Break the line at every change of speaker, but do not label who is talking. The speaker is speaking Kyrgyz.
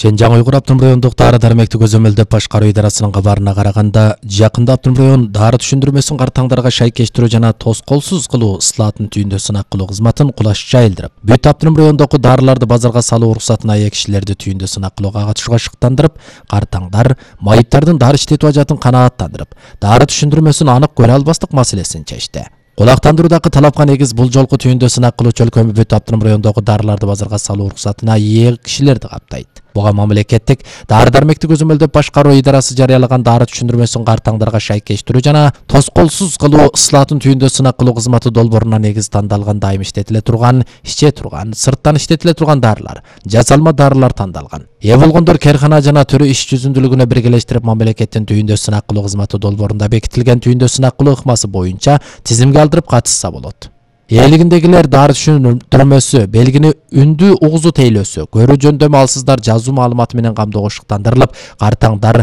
Жаңы Уйгур автономдук райондук дары дармекти көзөмөлдөп башкаруу идарасынын кабарына караганда, жакында автономдук район дары түшүндүрмөсүн картаңдарга шайкештирүү жана тоскоолсуз кылуу ыслаатын түйүндө сынак кылуу кызматын кулаш жайылдырып, бүт автономдук райондогу дарыларды базарга салуу уруксатына ээ кишилерди түйүндө сынак кылууга катышууга шыктандырып, картаңдар майыптардын дары иштетүү ажатын канааттандырып, дары түшүндүрмөсүн анык көрө албастык маселесин чечти. Кулактандыруудагы талапка негиз бул жолку түйүндө сынак кылуучу өлкөмү бүт автономдук райондогу дарыларды базарга салуу уруксатына ээ кишилерди каптайт. Буга мамлекеттик дары дармекти көзөмөлдөп башкаруу идарасы жарыялаган дары түшүндүрмөсүн картаңдарга шайкештирүү жана тоскоолсуз кылуу ыслаатын түйүндө сынак кылуу кызматы долбооруна негиз тандалган дайым иштетиле турган, иче турган, сырттан иштетиле турган дарылар, жасалма дарылар тандалган. Ээ болгондор кээркана жана түрү иш жүзүндүүлүгүнө биргелештирип мамлекеттин түйүндө сынак кылуу кызматы долбоорунда бекитилген түйүндө сынак кылуу ыкмасы боюнча тизимге алдырып катышса болот. Ээлигиндегилер дары түшүндүрмөсү, белгини үндү угузу тейлөөсү, көрүү жөндөмү алсыздар жазуу маалыматы менен камдоого шыктандырылып, картаңдар